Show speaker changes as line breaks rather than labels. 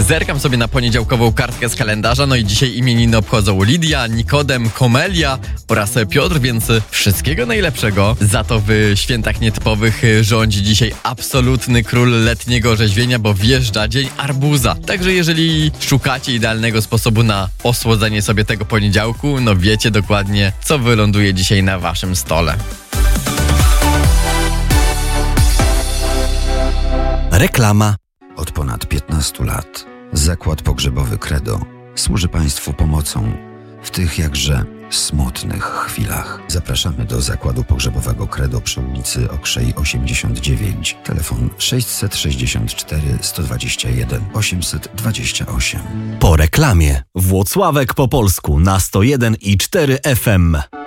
Zerkam sobie na poniedziałkową kartkę z kalendarza, no i dzisiaj imieniny obchodzą Lidia, Nikodem, Komelia oraz Piotr, więc wszystkiego najlepszego. Za to w świętach nietypowych rządzi dzisiaj absolutny król letniego orzeźwienia, bo wjeżdża dzień arbuza. Także jeżeli szukacie idealnego sposobu na osłodzenie sobie tego poniedziałku, no wiecie dokładnie, co wyląduje dzisiaj na waszym stole.
Reklama.
Od ponad 15 lat Zakład Pogrzebowy Credo służy Państwu pomocą w tych jakże smutnych chwilach. Zapraszamy do Zakładu Pogrzebowego Credo przy ulicy Okrzej 89. Telefon 664 121 828.
Po reklamie. Włocławek po polsku na 101,4 FM.